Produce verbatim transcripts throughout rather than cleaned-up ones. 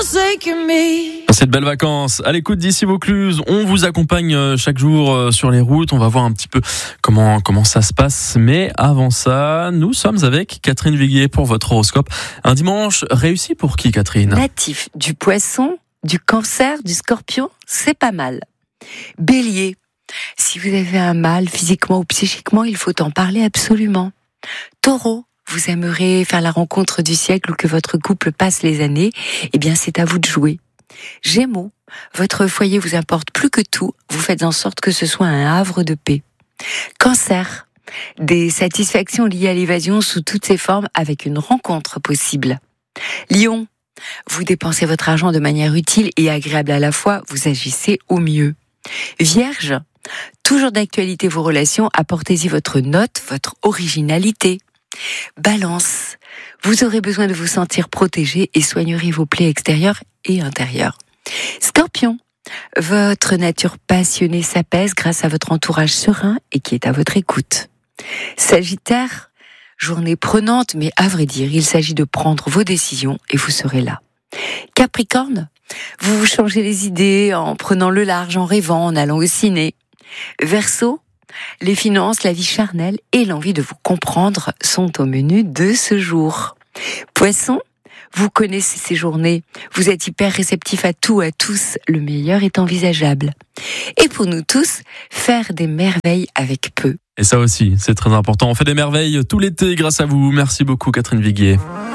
C'est de belles vacances à l'écoute d'ici Vaucluse. On vous accompagne chaque jour sur les routes. On va voir un petit peu comment comment ça se passe. Mais avant ça, nous sommes avec Catherine Viguier pour votre horoscope. Un dimanche réussi pour qui, Catherine ? Natif du Poisson, du Cancer, du Scorpion, c'est pas mal. Bélier, si vous avez un mal physiquement ou psychiquement, il faut en parler absolument. Taureau, vous aimeriez faire la rencontre du siècle ou que votre couple passe les années, eh bien c'est à vous de jouer. Gémeaux, votre foyer vous importe plus que tout, vous faites en sorte que ce soit un havre de paix. Cancer, des satisfactions liées à l'évasion sous toutes ses formes avec une rencontre possible. Lion, vous dépensez votre argent de manière utile et agréable à la fois, vous agissez au mieux. Vierge, toujours d'actualité vos relations, apportez-y votre note, votre originalité. Balance, vous aurez besoin de vous sentir protégé et soignerez vos plaies extérieures et intérieures. Scorpion, votre nature passionnée s'apaise grâce à votre entourage serein et qui est à votre écoute. Sagittaire, journée prenante, mais à vrai dire, il s'agit de prendre vos décisions et vous serez là. Capricorne, vous vous changez les idées en prenant le large, en rêvant, en allant au ciné. Verseau, les finances, la vie charnelle et l'envie de vous comprendre sont au menu de ce jour. Poisson, vous connaissez ces journées, vous êtes hyper réceptif à tout, à tous, le meilleur est envisageable. Et pour nous tous, faire des merveilles avec peu. Et ça aussi, c'est très important. On fait des merveilles tout l'été grâce à vous. Merci beaucoup, Catherine Viguier.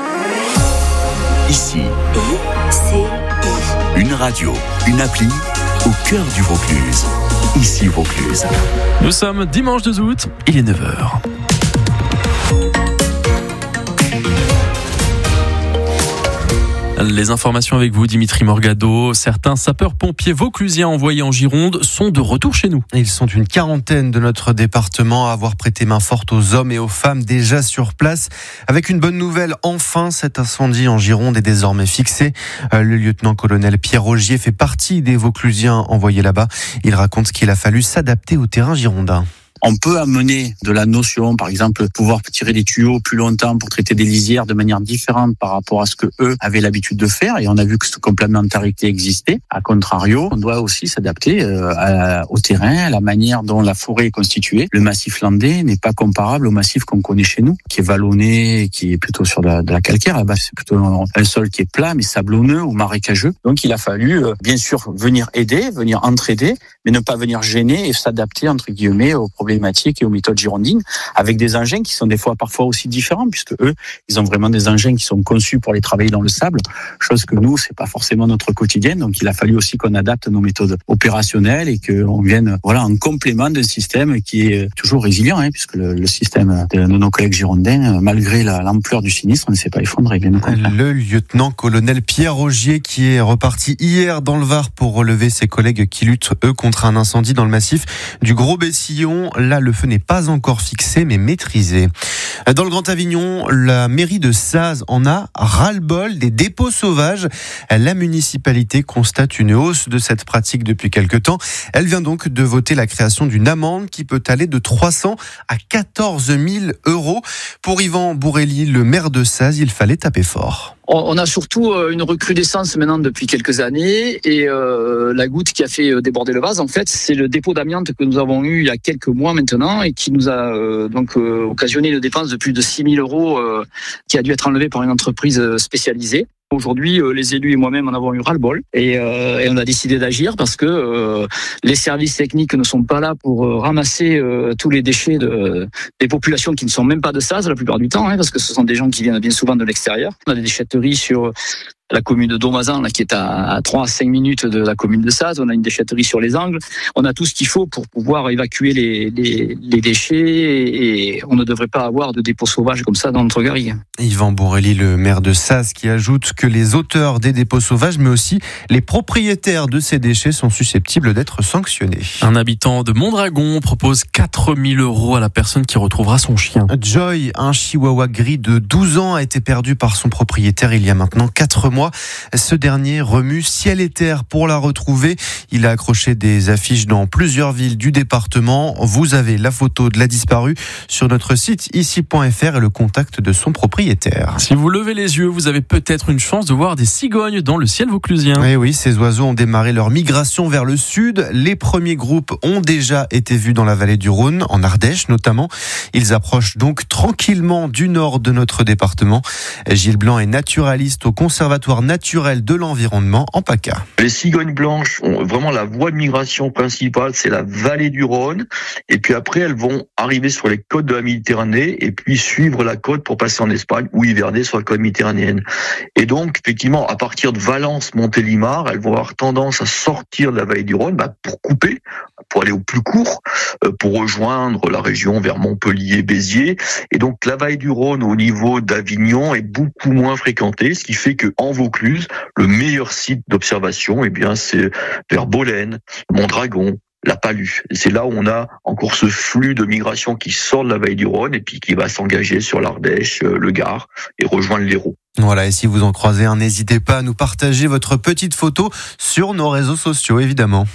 Ici, une radio, une appli au cœur du Vaucluse. Ici Vaucluse. Nous sommes dimanche deux août, il est neuf heures. Les informations avec vous, Dimitri Morgado. Certains sapeurs-pompiers vauclusiens envoyés en Gironde sont de retour chez nous. Ils sont une quarantaine de notre département à avoir prêté main forte aux hommes et aux femmes déjà sur place. Avec une bonne nouvelle, enfin, cet incendie en Gironde est désormais fixé. Le lieutenant-colonel Pierre Rogier fait partie des Vauclusiens envoyés là-bas. Il raconte qu'il a fallu s'adapter au terrain girondin. On peut amener de la notion, par exemple, pouvoir tirer des tuyaux plus longtemps pour traiter des lisières de manière différente par rapport à ce que eux avaient l'habitude de faire. Et on a vu que cette complémentarité existait. A contrario, on doit aussi s'adapter euh, à, au terrain, à la manière dont la forêt est constituée. Le massif landais n'est pas comparable au massif qu'on connaît chez nous, qui est vallonné, qui est plutôt sur de la, de la calcaire. Là-bas, c'est plutôt un sol qui est plat, mais sablonneux ou marécageux. Donc, il a fallu, euh, bien sûr, venir aider, venir entraider, mais ne pas venir gêner et s'adapter, entre guillemets, aux problématiques et aux méthodes girondines, avec des engins qui sont des fois parfois aussi différents, puisque eux, ils ont vraiment des engins qui sont conçus pour les travailler dans le sable, chose que nous, c'est pas forcément notre quotidien. Donc, il a fallu aussi qu'on adapte nos méthodes opérationnelles et qu'on vienne, voilà, en complément d'un système qui est toujours résilient, hein, puisque le, le système de nos collègues girondins, malgré la, l'ampleur du sinistre, ne s'est pas effondré. Bien le lieutenant-colonel Pierre Rogier qui est reparti hier dans le Var pour relever ses collègues qui luttent, eux, contre un incendie dans le massif du Gros-Bessillon. Là, le feu n'est pas encore fixé, mais maîtrisé. Dans le Grand Avignon, la mairie de Saz en a ras-le-bol des dépôts sauvages. La municipalité constate une hausse de cette pratique depuis quelque temps. Elle vient donc de voter la création d'une amende qui peut aller de trois cents à quatorze mille euros. Pour Yvan Bourrelli, le maire de Saz, il fallait taper fort. On a surtout une recrudescence maintenant depuis quelques années et euh, la goutte qui a fait déborder le vase, en fait, c'est le dépôt d'amiante que nous avons eu il y a quelques mois maintenant et qui nous a euh, donc euh, occasionné une dépense de plus de six mille euros euh, qui a dû être enlevée par une entreprise spécialisée. Aujourd'hui, euh, les élus et moi-même en avons eu ras-le-bol et, euh, et on a décidé d'agir parce que euh, les services techniques ne sont pas là pour euh, ramasser euh, tous les déchets de, des populations qui ne sont même pas de Saz la plupart du temps, hein, parce que ce sont des gens qui viennent bien souvent de l'extérieur. On a des déchetteries sur la commune de Domazan, là, qui est à trois à cinq minutes de la commune de Saz. On a une déchetterie sur les Angles. On a tout ce qu'il faut pour pouvoir évacuer les, les, les déchets et on ne devrait pas avoir de dépôts sauvages comme ça dans notre garrigue. Yvan Bourrelli, le maire de Saz, qui ajoute que les auteurs des dépôts sauvages, mais aussi les propriétaires de ces déchets sont susceptibles d'être sanctionnés. Un habitant de Mondragon propose quatre mille euros à la personne qui retrouvera son chien. Joy, un chihuahua gris de douze ans, a été perdu par son propriétaire il y a maintenant quatre mois. mois. Ce dernier remue ciel et terre pour la retrouver. Il a accroché des affiches dans plusieurs villes du département. Vous avez la photo de la disparue sur notre site ici point f r et le contact de son propriétaire. Si vous levez les yeux, vous avez peut-être une chance de voir des cigognes dans le ciel vauclusien. Oui, oui, ces oiseaux ont démarré leur migration vers le sud. Les premiers groupes ont déjà été vus dans la vallée du Rhône, en Ardèche notamment. Ils approchent donc tranquillement du nord de notre département. Gilles Blanc est naturaliste au Conservatoire naturel de l'environnement en PACA. Les cigognes blanches ont vraiment la voie de migration principale, c'est la vallée du Rhône. Et puis après, elles vont arriver sur les côtes de la Méditerranée et puis suivre la côte pour passer en Espagne ou hiverner sur la côte méditerranéenne. Et donc, effectivement, à partir de Valence, Montélimar, elles vont avoir tendance à sortir de la vallée du Rhône bah, pour couper, pour aller au plus court, pour rejoindre la région vers Montpellier, Béziers. Et donc, la vallée du Rhône au niveau d'Avignon est beaucoup moins fréquentée, ce qui fait que en Vaucluse, le meilleur site d'observation, eh bien, c'est vers Bolène, Mondragon, la Palue. C'est là où on a encore ce flux de migration qui sort de la vallée du Rhône et puis qui va s'engager sur l'Ardèche, le Gard et rejoindre l'Hérault. Voilà, et si vous en croisez un, n'hésitez pas à nous partager votre petite photo sur nos réseaux sociaux, évidemment.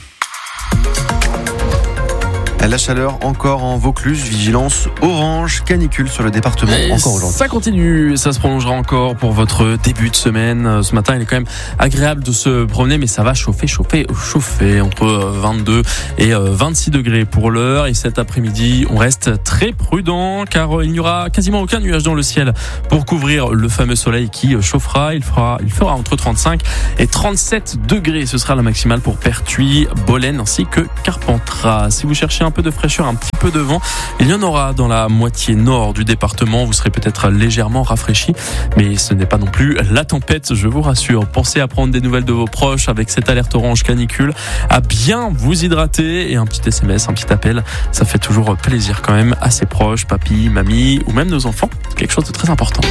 La chaleur encore en Vaucluse, vigilance orange, canicule sur le département et encore aujourd'hui. Ça continue, ça se prolongera encore pour votre début de semaine. Ce matin, il est quand même agréable de se promener, mais ça va chauffer, chauffer, chauffer entre vingt-deux et vingt-six degrés pour l'heure. Et cet après-midi, on reste très prudent car il n'y aura quasiment aucun nuage dans le ciel pour couvrir le fameux soleil qui chauffera. Il fera, il fera entre trente-cinq et trente-sept degrés. Ce sera la maximale pour Pertuis, Bolène ainsi que Carpentras. Si vous cherchez un Un peu de fraîcheur, un petit peu de vent. Il y en aura dans la moitié nord du département. Vous serez peut-être légèrement rafraîchi, mais ce n'est pas non plus la tempête, je vous rassure. Pensez à prendre des nouvelles de vos proches avec cette alerte orange canicule, à bien vous hydrater et un petit S M S, un petit appel. Ça fait toujours plaisir quand même à ses proches, papy, mamie ou même nos enfants. Quelque chose de très important.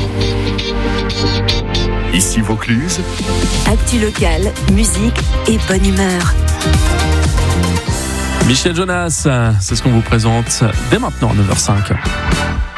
Ici Vaucluse. Actu locale, musique et bonne humeur. Michel Jonas, c'est ce qu'on vous présente dès maintenant à neuf heures cinq.